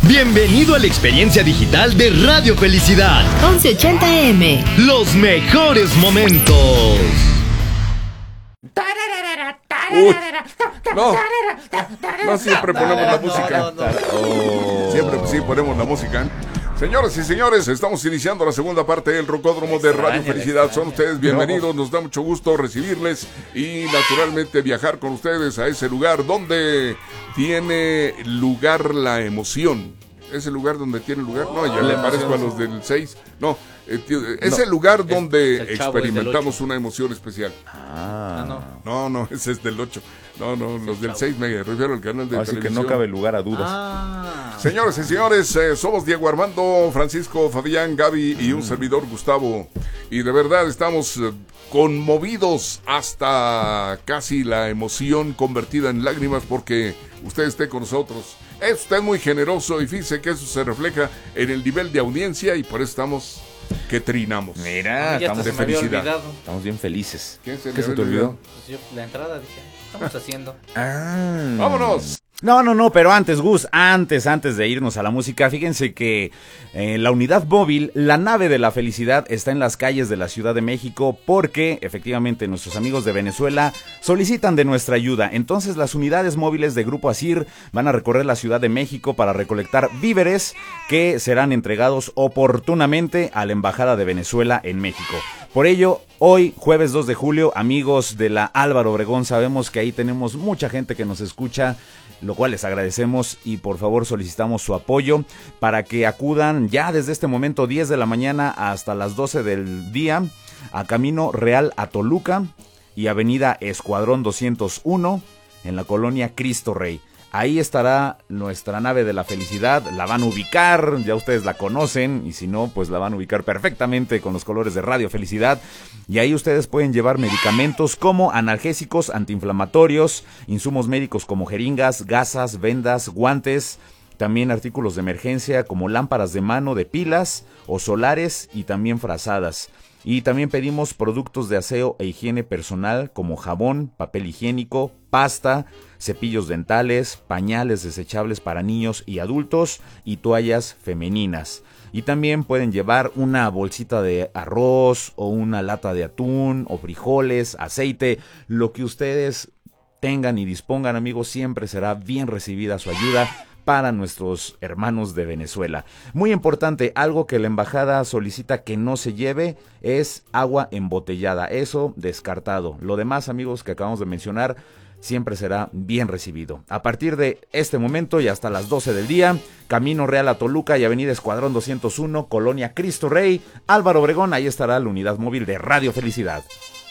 Bienvenido a la experiencia digital de Radio Felicidad. 1180M. Los mejores momentos. No siempre ponemos la música. Siempre sí ponemos la música. Señoras y señores, estamos iniciando la segunda parte del Rocódromo de Radio Felicidad. Son ustedes bienvenidos, nos da mucho gusto recibirles y naturalmente viajar con ustedes a ese lugar donde tiene lugar la emoción. ¿Es el lugar donde tiene lugar? No, ya le parezco a los del 6. No, es el lugar donde experimentamos una emoción especial. No, ese es del 8. No, los del 6 me refiero al canal de televisión. Así que no cabe lugar a dudas. Señores y señores, somos Diego Armando, Francisco, Fabián, Gaby y un servidor Gustavo. Y de verdad estamos conmovidos hasta casi la emoción convertida en lágrimas porque usted esté con nosotros. Es usted muy generoso y fíjese que eso se refleja en el nivel de audiencia y por eso estamos que trinamos. Mira, estamos de felicidad. Estamos bien felices. ¿Qué se te olvidó? Pues yo, la entrada dije, ¿qué estamos haciendo? ¡Vámonos! No, pero antes, Gus, antes de irnos a la música, fíjense que la unidad móvil, la nave de la felicidad, está en las calles de la Ciudad de México porque, efectivamente, nuestros amigos de Venezuela solicitan de nuestra ayuda. Entonces, las unidades móviles de Grupo Asir van a recorrer la Ciudad de México para recolectar víveres que serán entregados oportunamente a la Embajada de Venezuela en México. Por ello, hoy, jueves 2 de julio, amigos de la Álvaro Obregón, sabemos que ahí tenemos mucha gente que nos escucha, lo cual les agradecemos y por favor solicitamos su apoyo para que acudan ya desde este momento 10 de la mañana hasta las 12 del día a Camino Real a Toluca y Avenida Escuadrón 201 en la colonia Cristo Rey. Ahí estará nuestra nave de la felicidad, la van a ubicar, ya ustedes la conocen, y si no, pues la van a ubicar perfectamente con los colores de Radio Felicidad. Y ahí ustedes pueden llevar medicamentos como analgésicos, antiinflamatorios, insumos médicos como jeringas, gasas, vendas, guantes, también artículos de emergencia como lámparas de mano, de pilas o solares y también frazadas. Y también pedimos productos de aseo e higiene personal como jabón, papel higiénico, pasta, cepillos dentales, pañales desechables para niños y adultos y toallas femeninas. Y también pueden llevar una bolsita de arroz o una lata de atún o frijoles, aceite, lo que ustedes tengan y dispongan, amigos, siempre será bien recibida su ayuda para nuestros hermanos de Venezuela. Muy importante, algo que la embajada solicita que no se lleve es agua embotellada, eso descartado. Lo demás, amigos, que acabamos de mencionar, siempre será bien recibido. A partir de este momento y hasta las 12 del día, Camino Real a Toluca y Avenida Escuadrón 201, Colonia Cristo Rey, Álvaro Obregón, ahí estará la unidad móvil de Radio Felicidad.